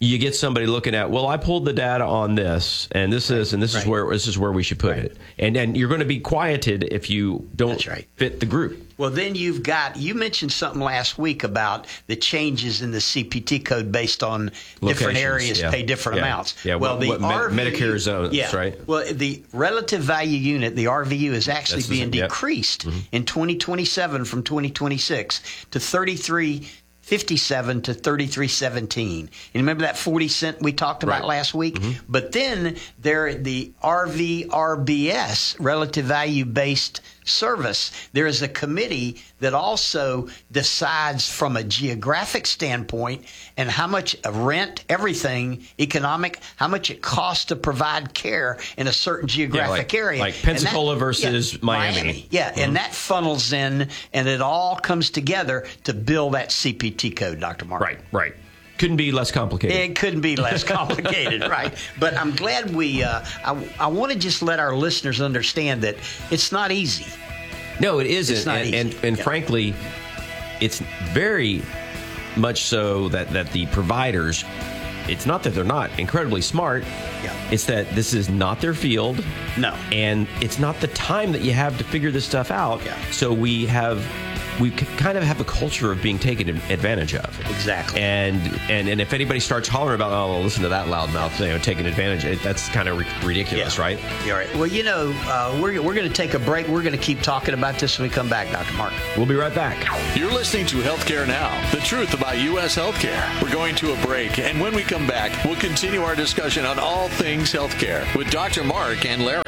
you get somebody looking at, well, I pulled the data on this, and this is, and this Right. is where this is where we should put Right. it, and then you're going to be quieted if you don't That's right. fit the group. Well, then you've got, you mentioned something last week about the changes in the C P T code based on different Locations, areas yeah. pay different Yeah. amounts. Yeah, well, what- the what Med- R V U, Medicare zones, yeah, right? Well, the relative value unit, the R V U, is actually That's the being same, yep. decreased Mm-hmm. in twenty twenty-seven from twenty twenty-six to thirty-three fifty-seven to thirty-three seventeen. You remember that forty cent we talked about Right. last week? Mm-hmm. But then there, the R V R B S, relative value based service, there is a committee that also decides from a geographic standpoint and how much rent, everything, economic, how much it costs to provide care in a certain geographic like- area. like And that- Pensacola versus yeah, Miami. Yeah, Mhm. and that funnels in, and it all comes together to build that C P T code, Doctor Mark. Right, right. Couldn't be less complicated. It couldn't be less complicated, right? But I'm glad we, uh, I, I want to just let our listeners understand that it's not easy. No, it isn't. It's not and easy. and, and Yeah. frankly, it's very much so that, that the providers, it's not that they're not incredibly smart. Yeah. It's that this is not their field. No. And it's not the time that you have to figure this stuff out. Yeah. So we have, we c- kind of have a culture of being taken advantage of. Exactly. And and and if anybody starts hollering about, oh, well, listen to that loudmouth, you know, taking advantage, it, that's kind of ri- ridiculous, Yeah. right? You're right. Well, you know, uh, we're, we're going to take a break. We're going to keep talking about this when we come back, Doctor Mark. We'll be right back. You're listening to Healthcare Now, the truth about U S healthcare. We're going to a break, and when we come back, we'll continue our discussion on all things healthcare with Doctor Mark and Larry.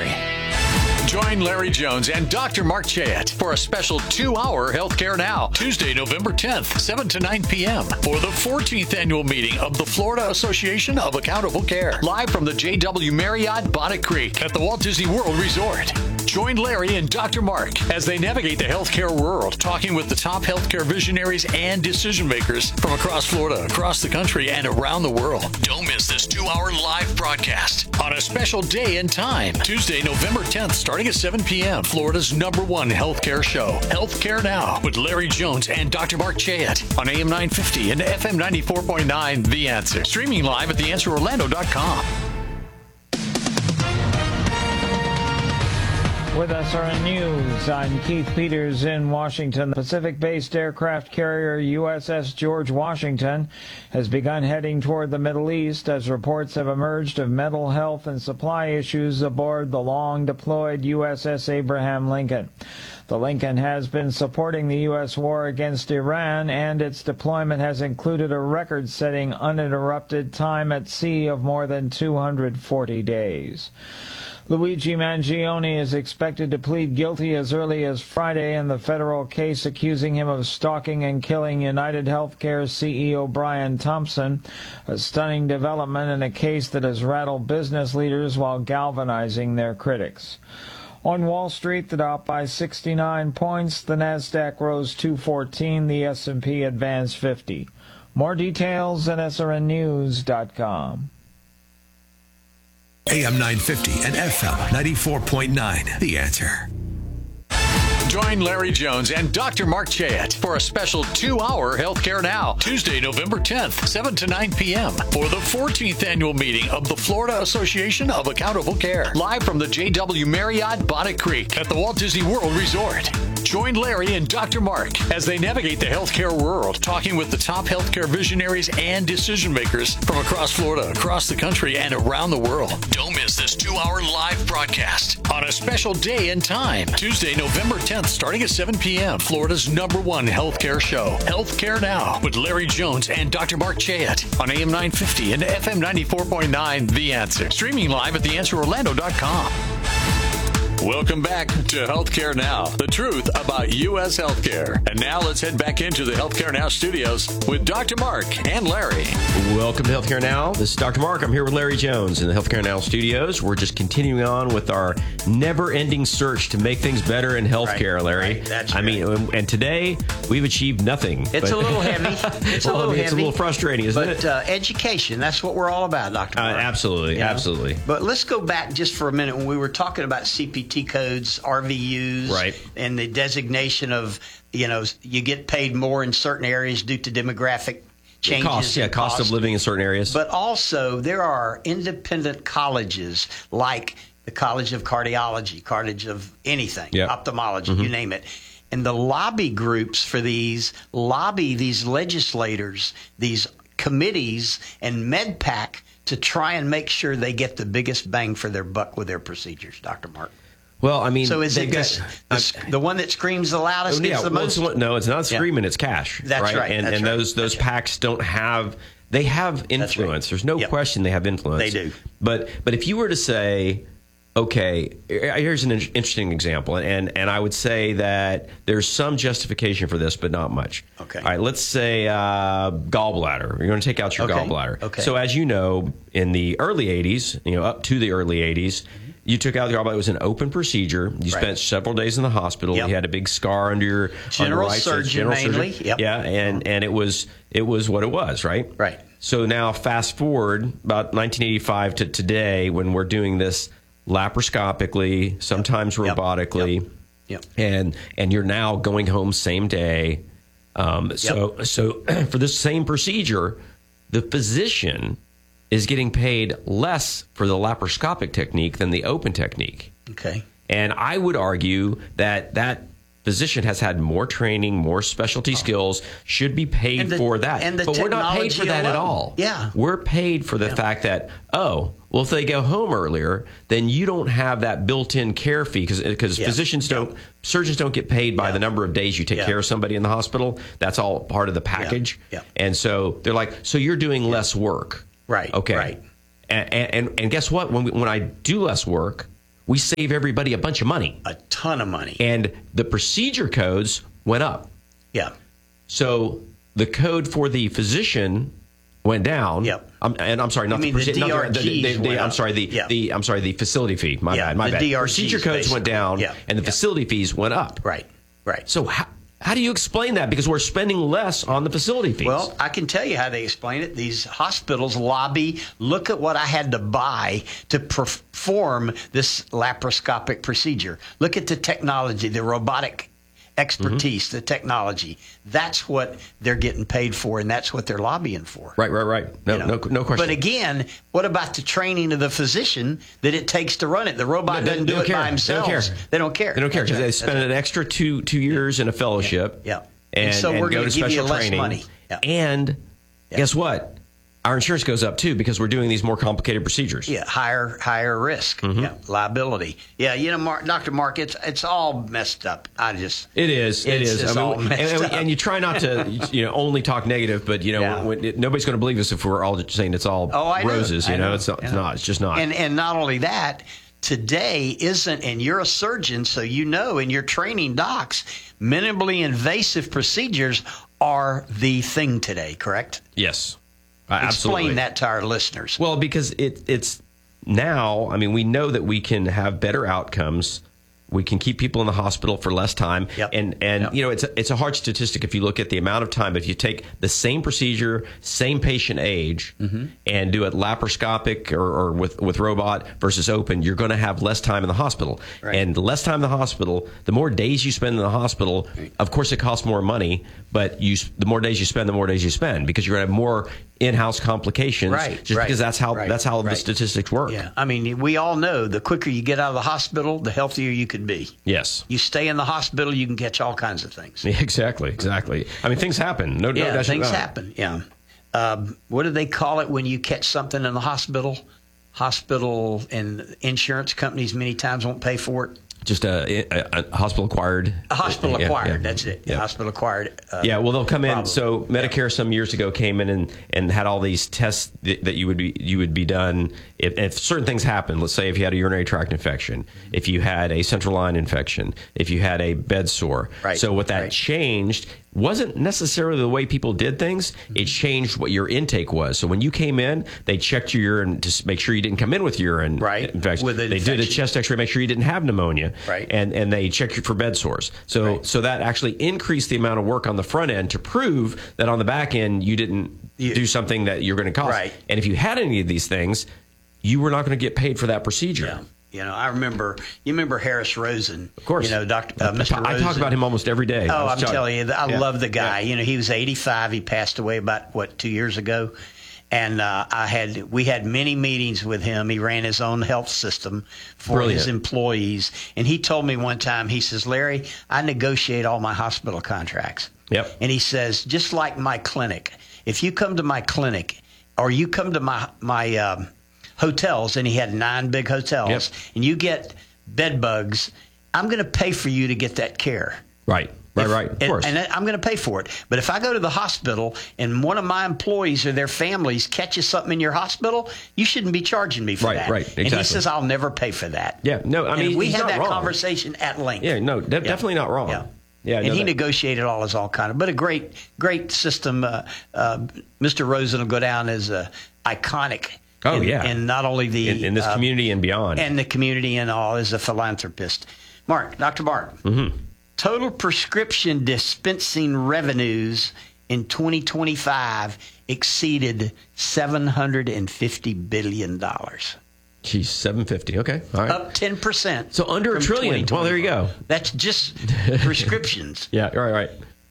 Join Larry Jones and Doctor Mark Chayet for a special two-hour Healthcare Now, Tuesday, November tenth, seven to nine p.m. for the fourteenth annual meeting of the Florida Association of Accountable Care, live from the J W Marriott Bonnet Creek at the Walt Disney World Resort. Join Larry and Doctor Mark as they navigate the healthcare world, talking with the top healthcare visionaries and decision makers from across Florida, across the country, and around the world. Don't miss this two-hour live broadcast on a special day and time, Tuesday, November tenth, starting at seven p.m. Florida's number one healthcare show, Healthcare Now, with Larry Jones and Doctor Mark Chayet on A M nine fifty and F M ninety-four point nine, The Answer. Streaming live at the answer orlando dot com. With S R N News, I'm Keith Peters in Washington. The Pacific-based aircraft carrier U S S George Washington has begun heading toward the Middle East as reports have emerged of mental health and supply issues aboard the long-deployed U S S Abraham Lincoln. The Lincoln has been supporting the U S war against Iran, and its deployment has included a record-setting uninterrupted time at sea of more than two hundred forty days. Luigi Mangione is expected to plead guilty as early as Friday in the federal case accusing him of stalking and killing United Healthcare C E O Brian Thompson, a stunning development in a case that has rattled business leaders while galvanizing their critics. On Wall Street, the Dow by sixty-nine points, the Nasdaq rose two fourteen, the S and P advanced fifty. More details at S R N news dot com. A M nine fifty and F M ninety-four point nine. The Answer. Join Larry Jones and Doctor Mark Chayet for a special two-hour Healthcare Now, Tuesday, November tenth, seven to nine p.m. for the fourteenth annual meeting of the Florida Association of Accountable Care, live from the J W Marriott Bonnet Creek at the Walt Disney World Resort. Join Larry and Doctor Mark as they navigate the healthcare world, talking with the top healthcare visionaries and decision makers from across Florida, across the country, and around the world. Don't miss this two-hour live broadcast on a special day and time, Tuesday, November tenth, starting at seven p.m. Florida's number one healthcare show, Healthcare Now, with Larry Jones and Doctor Mark Chayet on A M nine fifty and F M ninety-four point nine, The Answer. Streaming live at the answer orlando dot com. Welcome back to Healthcare Now, the truth about U S healthcare. And now let's head back into the Healthcare Now studios with Doctor Mark and Larry. Welcome to Healthcare Now. This is Doctor Mark. I'm here with Larry Jones in the Healthcare Now studios. We're just continuing on with our never-ending search to make things better in healthcare, Right, Larry. right, that's I right. mean, and today we've achieved nothing. It's but- a little heavy. It's well, a little I mean, heavy. It's a little frustrating, isn't but, it? uh, education, that's what we're all about, Doctor Uh, Mark. absolutely, You know? absolutely. But let's go back just for a minute when we were talking about C P T codes, R V Us, Right. and the designation of, you know, you get paid more in certain areas due to demographic changes. Cost, yeah, in cost of living in certain areas. But also, there are independent colleges like the College of Cardiology, College of anything, Yep. ophthalmology, Mhm. you name it. And the lobby groups for these lobby these legislators, these committees, and MedPAC to try and make sure they get the biggest bang for their buck with their procedures, Doctor Mark. Well, I mean, So is they've it got- this, the, the one that screams the loudest Oh, yeah, gets the well, most? it's one- no, it's not Yeah. screaming. It's cash. That's right, And, that's and right, those those PACs don't have. They have influence. There's no Yep. question they have influence. They do. But but if you were to say, okay, here's an in- interesting example, and and I would say that there's some justification for this, but not much. Okay. All right. Let's say uh, gallbladder. You're going to take out your Okay. gallbladder. Okay. So as you know, in the early eighties, you know, up to the early eighties. You took out the gallbladder. It was an open procedure. You Right. spent several days in the hospital. Yep. You had a big scar under your General on the right side, surgeon general mainly. surgery. Yep. Yeah, and and it was it was what it was, right? Right. So now fast forward about nineteen eighty-five to today, when we're doing this laparoscopically, sometimes Yep. robotically, Yep. Yep. and and you're now going home same day. Um, so so for this same procedure, the physician is getting paid less for the laparoscopic technique than the open technique. Okay. And I would argue that that physician has had more training, more specialty skills, should be paid And the- for that. and the but we're not paid for technology that at alone. all. Yeah. We're paid for the Yeah. fact that, oh, well, if they go home earlier, then you don't have that built-in care fee because Yeah. physicians don't, surgeons don't get paid by Yeah. the number of days you take Yeah. care of somebody in the hospital. That's all part of the package. Yeah. And so they're like, so you're doing less work. Right. Okay. Right. And, and, and guess what? When, we, when I do less work, we save everybody a bunch of money. A ton of money. And the procedure codes went up. Yeah. So the code for the physician went down. Yep. Um, and I'm sorry, not You the, mean the proce- not D R Gs the, the, the, went I'm up. sorry, the, Yeah. the I'm sorry, the facility fee. My Yeah, bad. My the bad. D R Gs Procedure codes went basically. down, Yeah. and the Yeah. facility fees went up. Right. Right. So how how do you explain that? Because we're spending less on the facility fees. Well, I can tell you how they explain it. These hospitals lobby, look at what I had to buy to perform this laparoscopic procedure. Look at the technology, the robotic expertise, Mm-hmm. the technology. That's what they're getting paid for, and that's what they're lobbying for. right, right, right. No, You know? no, no question. But again, what about the training of the physician that it takes to run it? The robot They- doesn't they do don't it care. by They don't themselves. care. They don't care. They don't care That's because right. they spend That's an right. extra two two years in a fellowship. Yeah. And, And so and we're go gonna to give you special less training. money. Yeah. And guess what? Our insurance goes up too because we're doing these more complicated procedures. Yeah, higher higher risk. Mm-hmm. Yeah, liability. Yeah, you know, Mark, Doctor Mark, it's it's all messed up. I just It is. It It's is. just I mean, all and, messed and, up. and you try not to, you know, only talk negative, but you know, Yeah. when it, nobody's going to believe us if we're all just saying it's all Oh, I know. roses. You I know, know. it's not. It's Yeah. not. It's just not. And and not only that, today isn't, and you're a surgeon, so you know, and you're training docs, minimally invasive procedures are the thing today, correct? yes. Uh, Explain absolutely. that to our listeners. Well, because it, it's now, I mean, we know that we can have better outcomes. We can keep people in the hospital for less time. Yep. And, and Yep. you know, it's a, it's a hard statistic if you look at the amount of time. If you take the same procedure, same patient age, Mm-hmm. and do it laparoscopic or, or with, with robot versus open, you're going to have less time in the hospital. Right. And the less time in the hospital, the more days you spend in the hospital, of course it costs more money, but you the more days you spend, the more days you spend because you're going to have more in-house complications. Right, Just right, because that's how right, that's how the right. statistics work. Yeah, I mean, we all know the quicker you get out of the hospital, the healthier you can be. Yes. You stay in the hospital, you can catch all kinds of things. Yeah, exactly. Exactly. I mean, things happen. No, no Yeah, doubt things about it. happen. Yeah. Um, what do they call it when you catch something in the hospital? Hospital and insurance companies many times won't pay for it. Just a, a, a hospital acquired. A hospital Yeah, acquired. yeah. That's it. Yeah. Hospital acquired. Uh, Yeah, well, they'll come in. problem. So Medicare some years ago came in and, and had all these tests that, that you would be you would be done if, if certain things happened. Let's say if you had a urinary tract infection, if you had a central line infection, if you had a bed sore. Right, So what that right. changed wasn't necessarily the way people did things. It changed what your intake was. So when you came in, they checked your urine to s- make sure you didn't come in with urine Right, infection. with an they did a infection. chest X-ray, make sure you didn't have pneumonia. Right. And and they checked you for bed sores. So Right. so that actually increased the amount of work on the front end to prove that on the back end you didn't You- do something that you're going to cost. Right. And if you had any of these things, you were not going to get paid for that procedure. Yeah. You know, I remember. You remember Harris Rosen, Of course. You know, Doctor uh, Mister I talk Rosen. about him almost every day. Oh, I I'm was telling- telling you, I Yeah. love the guy. Yeah. You know, he was eighty-five. He passed away about what two years ago, and uh, I had we had many meetings with him. He ran his own health system for Brilliant. his employees, and he told me one time. He says, "Larry, I negotiate all my hospital contracts." Yep. And he says, just like my clinic, if you come to my clinic or you come to my my um, hotels, and he had nine big hotels, Yep. and you get bed bugs, I'm going to pay for you to get that care. Right. Right, If- right. Of and, course. And I'm going to pay for it. But if I go to the hospital and one of my employees or their families catches something in your hospital, you shouldn't be charging me for Right, that. right, And he exactly. says, I'll never pay for that. Yeah, no, I And mean, we he's had not that wrong. conversation at length. Yeah, no, de- definitely not wrong. Yeah. Yeah, and no, he that- negotiated all his all kind of, but a great, great system. Uh, uh, Mister Rosen will go down as a iconic. Oh, in, yeah. in not only the in, in this uh, community and beyond. and the community and all, as a philanthropist. Mark, Doctor Mark, Mm-hmm. total prescription dispensing revenues in twenty twenty-five exceeded seven hundred fifty billion dollars. Geez, seven fifty. Okay, all right. Up ten percent. So under a from trillion. Well, there you go. That's just prescriptions. Yeah, right, right.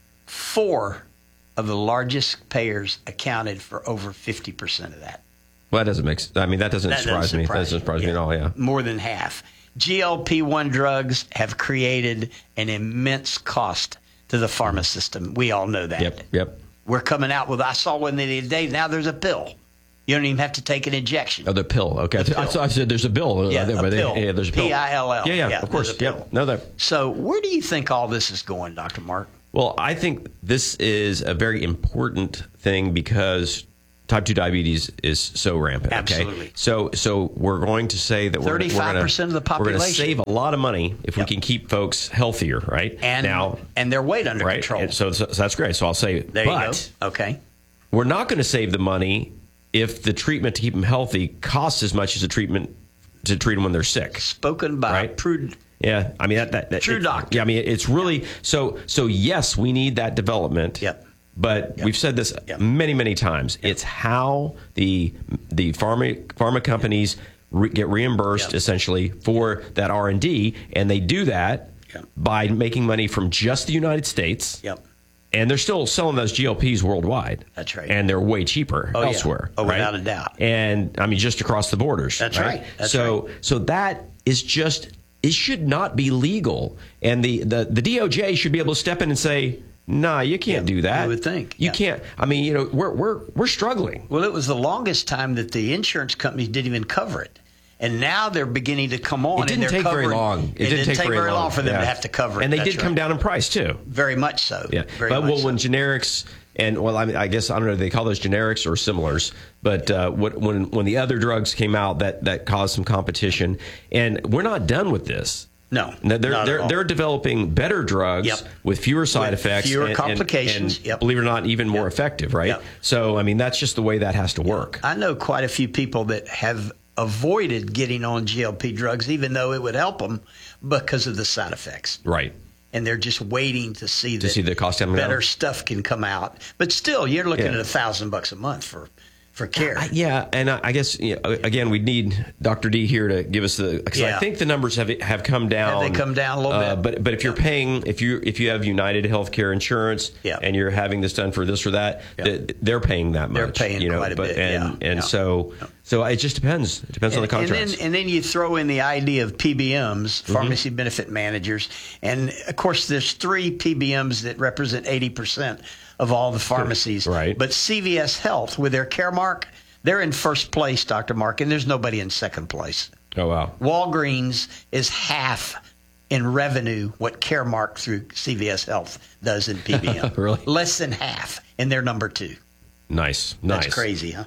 Four of the largest payers accounted for over fifty percent of that. Well, that doesn't make. s- I mean, that doesn't That surprise doesn't me. surprise That doesn't surprise me at all. Yeah. More than half. G L P one drugs have created an immense cost to the pharma system. We all know that. Yep. Yep. We're coming out with, I saw one the other day, now there's a pill. You don't even have to take an injection. Oh, the pill. Okay. I, pill. thought I said there's a bill. Yeah, uh, there, a but they- pill. yeah, there's a pill. P I L L. Yeah, yeah, Yeah, of course. there's a Yep. pill. No, that. So where do you think all this is going, Doctor Mark? Well, I think this is a very important thing because type two diabetes is so rampant. Okay? Absolutely. So, so we're going to say that we're, we're thirty-five percent gonna, of the We're going to population. save a lot of money if Yep. we can keep folks healthier, right? And now, and their weight under right? control. And so, so, so that's great. So I'll say, there but you go. Okay. we're not going to save the money if the treatment to keep them healthy costs as much as the treatment to treat them when they're sick. Spoken by Right. prudent. Yeah, I mean that. that, that True it- doctor. Yeah, I mean it's really so. So yes, we need that development. Yep. But Yep. we've said this Yep. many, many times. It's how the the pharma pharma companies re, get reimbursed Yep. essentially for that R and D, and they do that Yep. by making money from just the United States. Yep. And they're still selling those G L Ps worldwide. That's right. And they're way cheaper Oh, yeah. elsewhere. Oh, right? without a doubt. And I mean, just across the borders. That's right. That's so, so that is just, it should not be legal. And the, the, the D O J should be able to step in and say, nah, you can't do that. you would think, You yeah. can't. I mean, you know, we're, we're, we're struggling. Well, it was the longest time that the insurance companies didn't even cover it. And now they're beginning to come on. It didn't and they're take very covering- long. It, didn't take, very long for them yeah. to have to cover it. And they That's did come right. down in price too. Very much so. Yeah, Very but much well, so. when generics and well, I mean, I guess I don't know. They call those generics or similars. But uh, what, when when the other drugs came out, that that caused some competition, and we're not done with this. No, No, they're not at they're all. they're developing better drugs Yep. with fewer side With effects, fewer and- and- complications. and Yep. believe it or not, even more effective. Right. Yep. So I mean, that's just the way that has to work. I know quite a few people that have avoided getting on G L P drugs, even though it would help them, because of the side effects. Right. And they're just waiting to see To that see the cost coming better down. stuff can come out. But still, you're looking Yeah. at a thousand bucks a month for for care. I- yeah, and I, I guess you know, again we need Doctor D here to give us the because I Yeah. think the numbers have have come down. Have they come down a little uh, bit? But but if you're paying if you if you have United Healthcare insurance Yeah. and you're having this done for this or that, Yeah. th- they're paying that much. They're paying you know, quite a but, bit, And yeah, and yeah. so so it just depends. It depends on the And contracts. then, and then you throw in the idea of P B Ms, Mm-hmm. pharmacy benefit managers, and of course there's three P B Ms that represent eighty percent of all the pharmacies. Right. But C V S Health with their Caremark, they're in first place, Doctor Mark, and there's nobody in second place. oh wow. Walgreens is half in revenue what Caremark through C V S Health does in P B M. Really? Less than half, and they're number two. Nice. Nice. That's crazy, huh?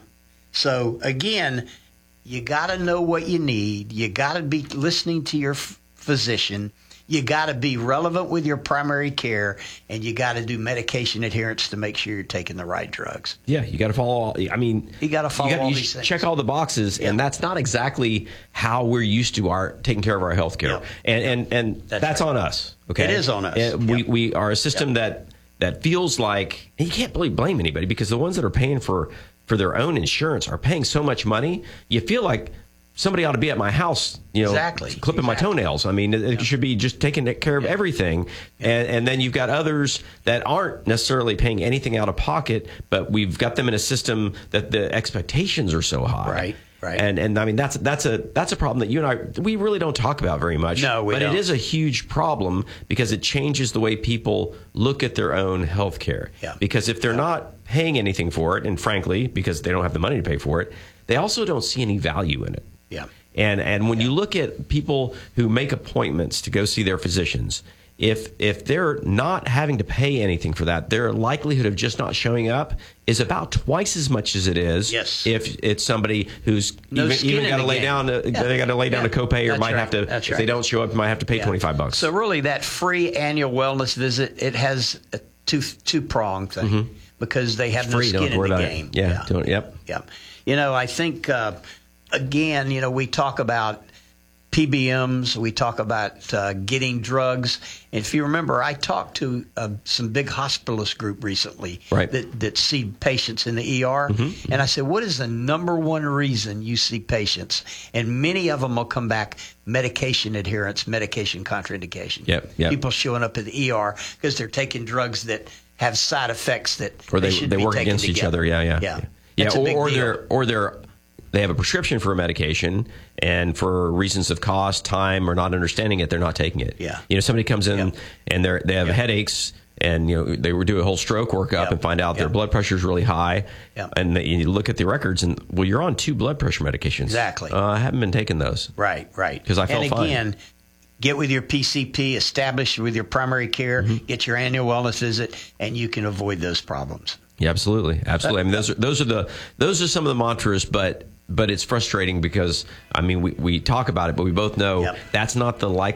So again, you got to know what you need. You got to be listening to your f- physician. You got to be relevant with your primary care, and you got to do medication adherence to make sure you're taking the right drugs. Yeah, you got to follow. All, I mean, You gotta follow gotta- all you these things. Check all the boxes, and that's not exactly how we're used to our taking care of our health care. Yep. And and and That's that's, right. on us. Okay, It is on us. And we Yep. we are a system that that feels like and you can't really blame anybody because the ones that are paying for for their own insurance are paying so much money. You feel like somebody ought to be at my house, you know, Exactly. clipping my toenails. I mean, it, it should be just taking care of everything. And, and then you've got others that aren't necessarily paying anything out of pocket, but we've got them in a system that the expectations are so high. Right. Right. And and I mean that's that's a that's a problem that you and I we really don't talk about very much. No, we but don't. it is a huge problem because it changes the way people look at their own health care. Yeah. Because if they're not paying anything for it, and frankly, because they don't have the money to pay for it, they also don't see any value in it. Yeah. And and when you look at people who make appointments to go see their physicians, if if they're not having to pay anything for that, their likelihood of just not showing up is about twice as much as it is Yes. if it's somebody who's No even, skin even in got to the lay game. down a, Yeah. they got to lay down Yeah. a copay or That's might right. have to That's if right. they don't show up might have to pay twenty-five bucks. So really, that free annual wellness visit, it has a two two prong thing Mhm. because they have It's no free, skin don't in worry the about it. game. Yeah, don't- yep. Yeah. You know, I think uh, again, you know, we talk about P B Ms, we talk about uh, getting drugs. And if you remember, I talked to uh, some big hospitalist group recently Right. that, that see patients in the E R. Mhm. And I said, what is the number one reason you see patients? And many of them will come back medication adherence, medication contraindication. Yep, yep. People showing up at the E R because they're taking drugs that have side effects that or they should they be work taken against each together. other. Yeah, yeah, Yeah. yeah. That's a Or, big or deal. they're or they're they have a prescription for a medication, and for reasons of cost, time, or not understanding it, they're not taking it. Yeah. You know, somebody comes in and they're they have headaches, and you know they would do a whole stroke workup and find out their blood pressure is really high, Yep. and they, you look at the records and well, you're on two blood pressure medications. Exactly. Uh, I haven't been taking those. Right, right. 'Cause I felt and fine. again, get with your P C P, establish with your primary care, Mm-hmm. get your annual wellness visit, and you can avoid those problems. Yeah, absolutely, absolutely. I mean, those are those are the those are some of the mantras, but but it's frustrating because I mean, we, we talk about it, but we both know that's not the like.